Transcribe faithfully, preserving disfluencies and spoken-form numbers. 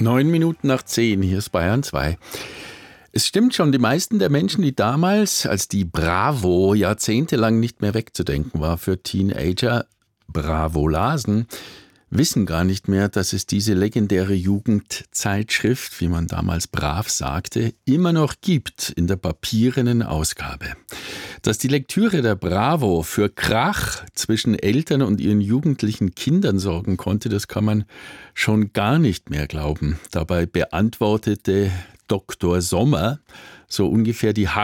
Neun Minuten nach zehn, hier ist Bayern zwei. Es stimmt schon, die meisten der Menschen, die damals, als die Bravo jahrzehntelang nicht mehr wegzudenken war für Teenager, Bravo lasen, wissen gar nicht mehr, dass es diese legendäre Jugendzeitschrift, wie man damals brav sagte, immer noch gibt in der papierenen Ausgabe. Dass die Lektüre der Bravo für Krach zwischen Eltern und ihren jugendlichen Kindern sorgen konnte, das kann man schon gar nicht mehr glauben. Dabei beantwortete Doktor Sommer so ungefähr die